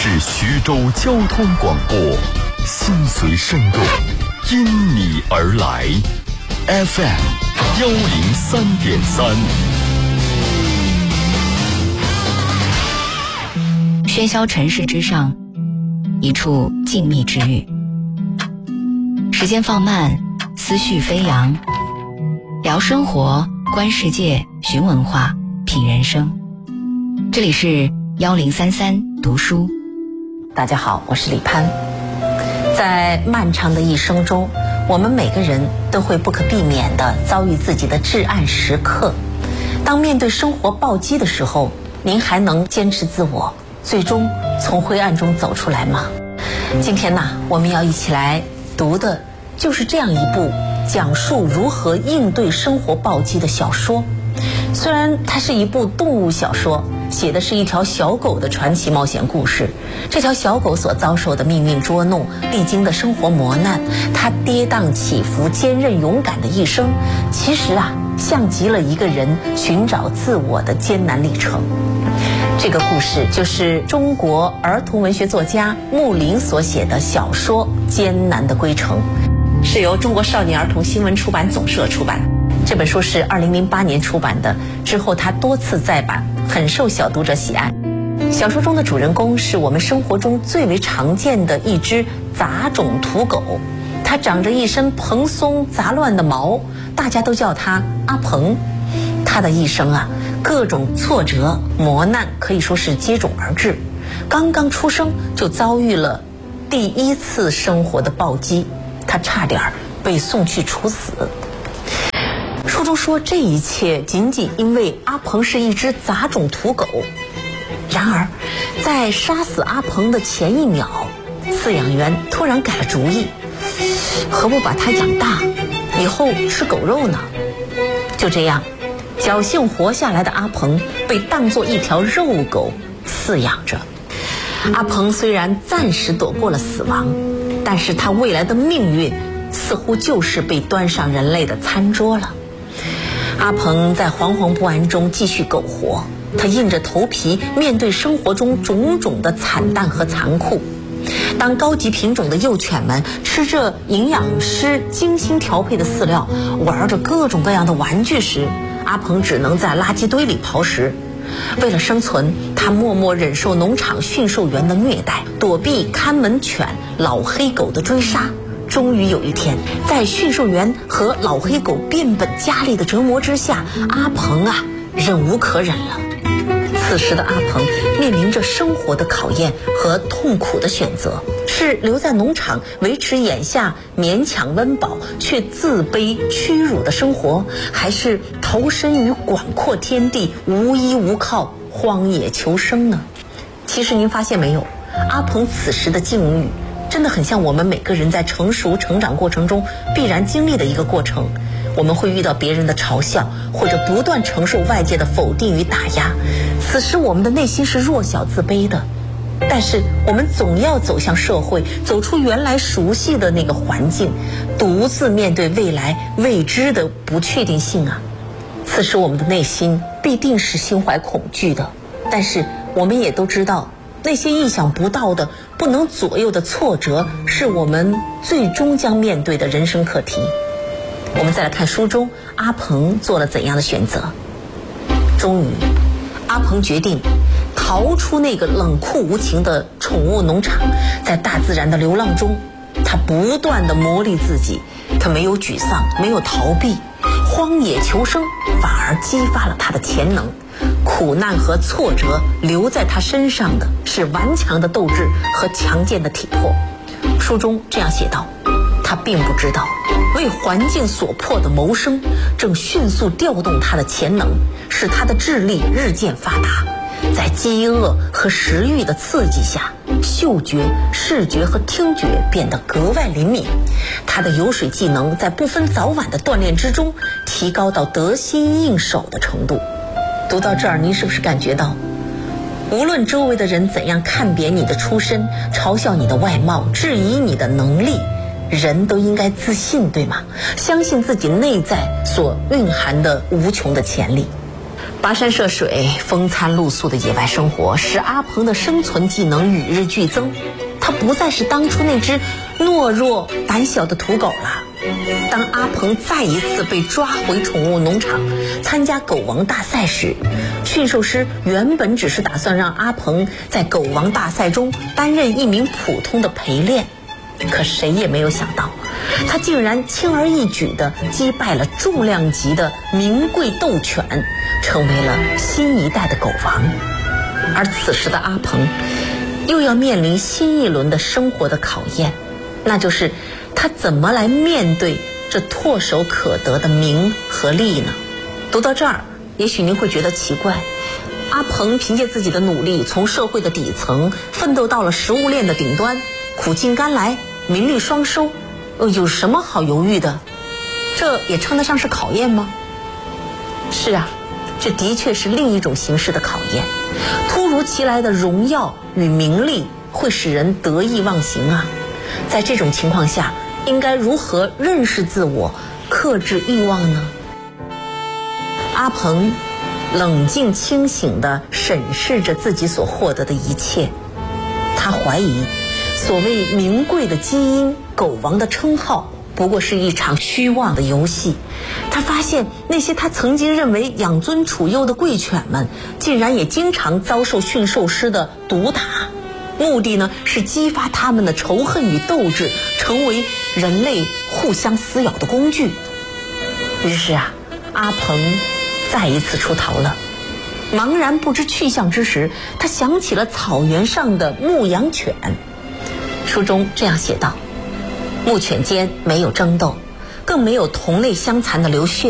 是徐州交通广播，心随声动，因你而来。FM 103.3。 喧嚣尘世之上，一处静谧之域。时间放慢，思绪飞扬，聊生活，观世界，寻文化，品人生。这里是1033读书。 大家好，我是李攀。在漫长的一生中，我们每个人都会不可避免地遭遇自己的至暗时刻。当面对生活暴击的时候，您还能坚持自我，最终从灰暗中走出来吗？今天呢，我们要一起来读的就是这样一部讲述如何应对生活暴击的小说。虽然它是一部动物小说，写的是一条小狗的传奇冒险故事。这条小狗所遭受的命运捉弄，历经的生活磨难，它跌宕起伏、坚韧勇敢的一生，其实像极了一个人寻找自我的艰难历程。这个故事就是中国儿童文学作家穆林所写的小说《艰难的归程》，是由中国少年儿童新闻出版总社出版。这本书是2008年出版的，之后它多次再版，很受小读者喜爱。小说中的主人公是我们生活中最为常见的一只杂种土狗，它长着一身蓬松杂乱的毛，大家都叫它阿鹏。他的一生各种挫折磨难可以说是接踵而至。刚刚出生就遭遇了第一次生活的暴击，他差点被送去处死。书中说，这一切仅仅因为阿鹏是一只杂种土狗。然而在杀死阿鹏的前一秒，饲养员突然改了主意，何不把它养大，以后吃狗肉呢？就这样，侥幸活下来的阿鹏被当作一条肉狗饲养着。阿鹏虽然暂时躲过了死亡，但是他未来的命运似乎就是被端上人类的餐桌了。阿鹏在惶惶不安中继续苟活，他硬着头皮面对生活中种种的惨淡和残酷。当高级品种的幼犬们吃着营养师精心调配的饲料，玩着各种各样的玩具时，阿鹏只能在垃圾堆里刨食。为了生存，他默默忍受农场驯兽员的虐待，躲避看门犬老黑狗的追杀。终于有一天，在驯兽员和老黑狗变本加厉的折磨之下，阿鹏忍无可忍了。此时的阿鹏面临着生活的考验和痛苦的选择，是留在农场维持眼下勉强温饱却自卑屈辱的生活，还是投身于广阔天地无依无靠荒野求生呢？其实您发现没有，阿鹏此时的境遇真的很像我们每个人在成熟成长过程中必然经历的一个过程。我们会遇到别人的嘲笑，或者不断承受外界的否定与打压，此时我们的内心是弱小自卑的。但是我们总要走向社会，走出原来熟悉的那个环境，独自面对未来未知的不确定性此时我们的内心必定是心怀恐惧的。但是我们也都知道，那些意想不到的不能左右的挫折是我们最终将面对的人生课题。我们再来看书中阿鹏做了怎样的选择。终于阿鹏决定逃出那个冷酷无情的宠物农场，在大自然的流浪中，他不断地磨砺自己。他没有沮丧，没有逃避，荒野求生反而激发了他的潜能。苦难和挫折留在他身上的是顽强的斗志和强健的体魄。书中这样写道，他并不知道，为环境所迫的谋生正迅速调动他的潜能，使他的智力日渐发达。在饥饿和食欲的刺激下，嗅觉、视觉和听觉变得格外灵敏。他的游水技能在不分早晚的锻炼之中提高到得心应手的程度。读到这儿，您是不是感觉到，无论周围的人怎样看扁你的出身，嘲笑你的外貌，质疑你的能力，人都应该自信，对吗？相信自己内在所蕴含的无穷的潜力。 跋山涉水、风餐露宿的野外生活，使阿鹏的生存技能与日俱增。他不再是当初那只懦弱胆小的土狗了。当阿鹏再一次被抓回宠物农场参加狗王大赛时，驯兽师原本只是打算让阿鹏在狗王大赛中担任一名普通的陪练，可谁也没有想到，他竟然轻而易举地击败了重量级的名贵斗犬，成为了新一代的狗王。而此时的阿鹏又要面临新一轮的生活的考验，那就是他怎么来面对这唾手可得的名和利呢？读到这儿，也许您会觉得奇怪，阿鹏凭借自己的努力从社会的底层奋斗到了食物链的顶端，苦尽甘来，名利双收，有什么好犹豫的？这也称得上是考验吗？是啊，这的确是另一种形式的考验。突如其来的荣耀与名利会使人得意忘形啊！在这种情况下，应该如何认识自我，克制欲望呢？阿鹏冷静清醒地审视着自己所获得的一切，他怀疑所谓名贵的基因、狗王的称号不过是一场虚妄的游戏。他发现那些他曾经认为养尊处优的贵犬们，竟然也经常遭受驯兽师的毒打，目的呢是激发他们的仇恨与斗志，成为人类互相撕咬的工具。于是啊，阿鹏再一次出逃了。茫然不知去向之时，他想起了草原上的牧羊犬。书中这样写道：牧犬间没有争斗，更没有同类相残的流血，